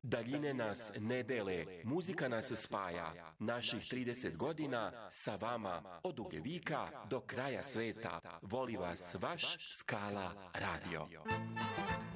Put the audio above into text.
Daljine nas ne dele, muzika nas spaja. Naših 30 godina sa vama od Ugljevika do kraja sveta. Voli vas vaš Skala Radio.